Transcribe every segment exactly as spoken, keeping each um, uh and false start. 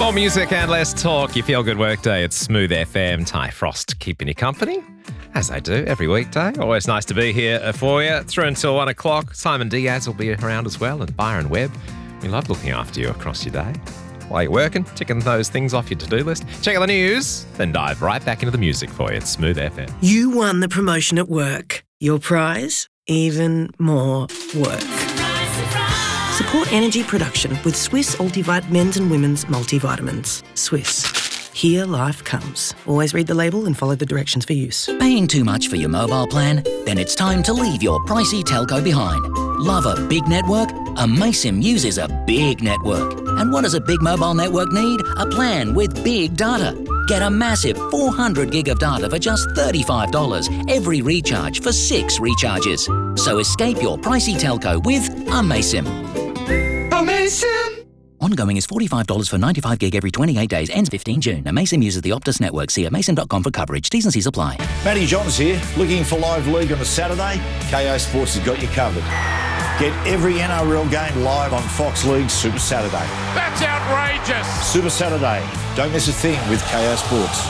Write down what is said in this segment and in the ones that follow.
More music and less talk. You feel good workday. It's Smooth F M. Ty Frost keeping you company, as I do every weekday. Always nice to be here for you. Through until one o'clock. Simon Diaz will be around as well, and Byron Webb. We love looking after you across your day. While you're working, ticking those things off your to-do list. Check out the news, then dive right back into the music for you. It's Smooth F M. You won the promotion at work. Your prize? Even more work. Support energy production with Swiss Ultivite men's and women's multivitamins. Swiss. Here life comes. Always read the label and follow the directions for use. Paying too much for your mobile plan? Then it's time to leave your pricey telco behind. Love a big network? Amaysim uses a big network. And what does a big mobile network need? A plan with big data. Get a massive four hundred gig of data for just thirty-five dollars every recharge for six recharges. So escape your pricey telco with Amaysim. Amaysim! Ongoing is forty-five dollars for ninety-five gig every twenty-eight days, ends fifteenth June. Amaysim uses the Optus network. See amaysim dot com for coverage. T's and C's apply. Matty Johns here. Looking for live league on a Saturday? K O Sports has got you covered. Get every N R L game live on Fox League Super Saturday. That's outrageous! Super Saturday. Don't miss a thing with K O Sports.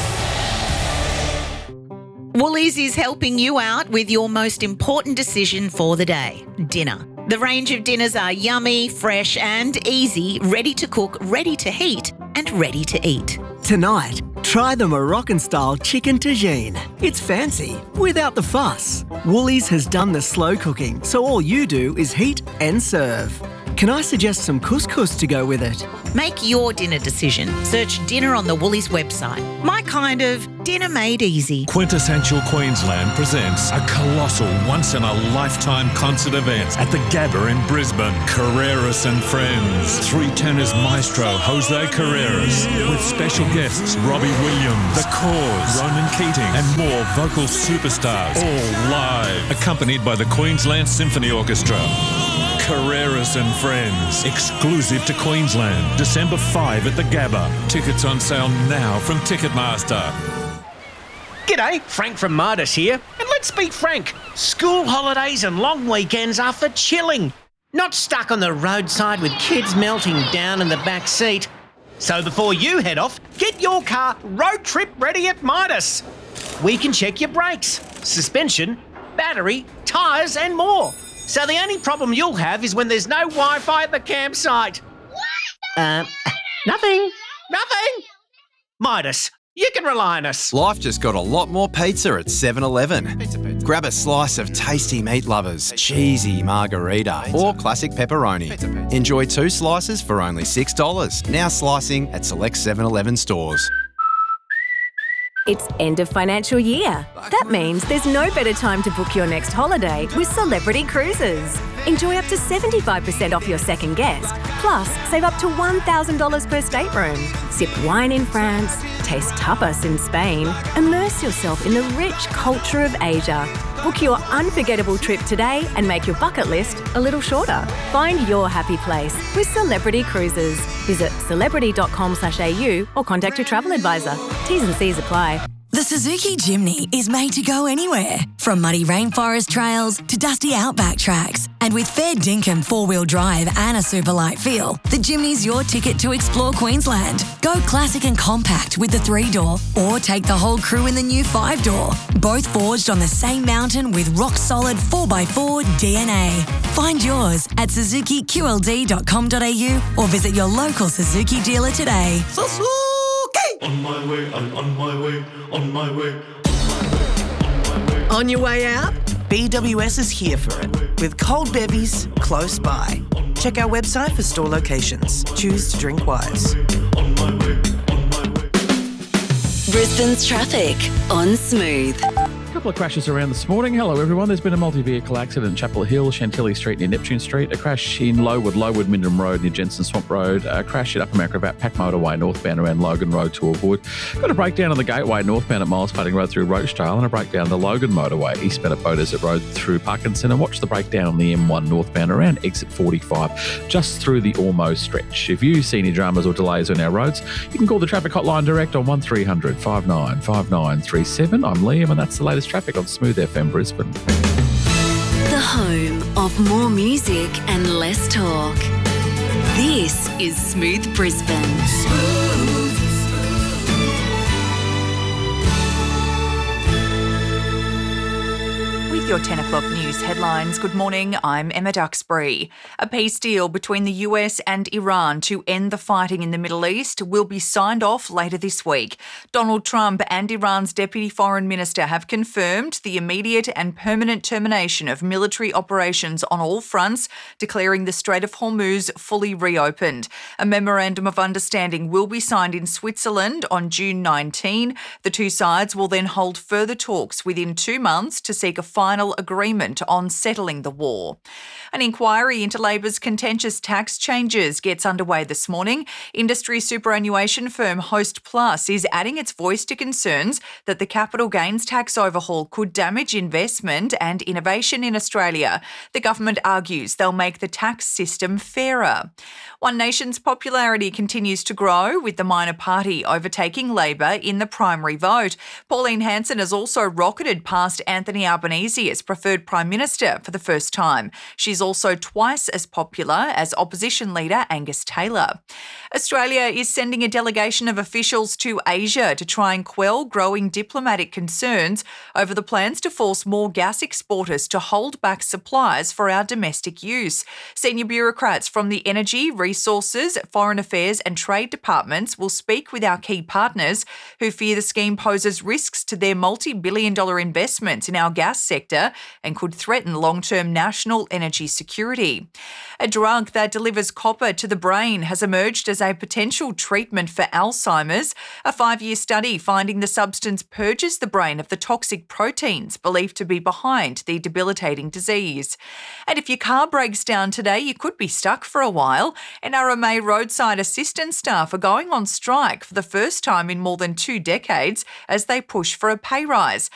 Woolies is helping you out with your most important decision for the day, dinner. The range of dinners are yummy, fresh and easy, ready to cook, ready to heat and ready to eat. Tonight, try the Moroccan-style chicken tagine. It's fancy, without the fuss. Woolies has done the slow cooking, so all you do is heat and serve. Can I suggest some couscous to go with it? Make your dinner decision. Search dinner on the Woolies website. My kind of dinner made easy. Quintessential Queensland presents a colossal once-in-a-lifetime concert event at the Gabba in Brisbane. Carreras and Friends. Three tenors maestro Jose Carreras with special guests Robbie Williams, The Cause, Ronan Keating and more vocal superstars, all live, accompanied by the Queensland Symphony Orchestra. Carreras and Friends, exclusive to Queensland, December fifth at the Gabba. Tickets on sale now from Ticketmaster. G'day, Frank from Midas here. And let's be frank, school holidays and long weekends are for chilling, not stuck on the roadside with kids melting down in the back seat. So before you head off, get your car road trip ready at Midas. We can check your brakes, suspension, battery, tyres and more. So the only problem you'll have is when there's no Wi-Fi at the campsite. Uh, nothing. Nothing. Midas, you can rely on us. Life just got a lot more pizza at seven eleven. Grab a slice of tasty meat lovers, cheesy margarita or classic pepperoni. Enjoy two slices for only six dollars. Now slicing at select seven eleven stores. It's end of financial year. That means there's no better time to book your next holiday with Celebrity Cruises. Enjoy up to seventy-five percent off your second guest. Plus, save up to one thousand dollars per stateroom. Sip wine in France, taste tapas in Spain, immerse yourself in the rich culture of Asia. Book your unforgettable trip today and make your bucket list a little shorter. Find your happy place with Celebrity Cruises. Visit celebrity dot com slash a u or contact your travel advisor. T's and C's apply. The Suzuki Jimny is made to go anywhere, from muddy rainforest trails to dusty outback tracks. And with fair dinkum four-wheel drive and a super light feel, the Jimny's your ticket to explore Queensland. Go classic and compact with the three-door, or take the whole crew in the new five-door. Both forged on the same mountain with rock-solid four by four D N A. Find yours at suzuki q l d dot com dot a u or visit your local Suzuki dealer today. Suzuki! On my way, I'm on my way, on my way. On your way out? B W S is here for it, with cold bevies close by. Check our website for store locations. Choose to drink wise. Brisbane's traffic on Smooth. A couple of crashes around this morning. Hello everyone. There's been a multi-vehicle accident in Chapel Hill, Chantilly Street near Neptune Street. A crash in Lowood, Lowood Mindrum Road near Jensen Swamp Road. A crash at Upper Macrobat Pack Motorway northbound around Logan Road to avoid. Got a breakdown on the Gateway northbound at Miles Pudding Road through Rochdale, and a breakdown on the Logan Motorway eastbound at Bow Desert Road through Parkinson. And watch the breakdown on the M one northbound around exit forty-five, just through the Ormo stretch. If you see any dramas or delays on our roads, you can call the traffic hotline direct on one three hundred five nine five nine three seven. I'm Liam, and that's the latest traffic on Smooth F M Brisbane. The home of more music and less talk. This is Smooth Brisbane. With your ten o'clock news headlines, good morning, I'm Emma Duxbury. A peace deal between the U S and Iran to end the fighting in the Middle East will be signed off later this week. Donald Trump and Iran's Deputy Foreign Minister have confirmed the immediate and permanent termination of military operations on all fronts, declaring the Strait of Hormuz fully reopened. A memorandum of understanding will be signed in Switzerland on June nineteenth. The two sides will then hold further talks within two months to seek a final agreement on settling the war. An inquiry into Labor's contentious tax changes gets underway this morning. Industry superannuation firm Host Plus is adding its voice to concerns that the capital gains tax overhaul could damage investment and innovation in Australia. The government argues they'll make the tax system fairer. One Nation's popularity continues to grow, with the minor party overtaking Labor in the primary vote. Pauline Hanson has also rocketed past Anthony Albanese as preferred Prime Minister for the first time. She's also twice as popular as opposition leader Angus Taylor. Australia is sending a delegation of officials to Asia to try and quell growing diplomatic concerns over the plans to force more gas exporters to hold back supplies for our domestic use. Senior bureaucrats from the Energy, Resources, Foreign Affairs and Trade departments will speak with our key partners who fear the scheme poses risks to their multi-billion dollar investments in our gas sector and could threaten long-term national energy security. A drug that delivers copper to the brain has emerged as a potential treatment for Alzheimer's. A five-year study finding the substance purges the brain of the toxic proteins believed to be behind the debilitating disease. And if your car breaks down today, you could be stuck for a while. N R M A roadside assistance staff are going on strike for the first time in more than two decades as they push for a pay rise.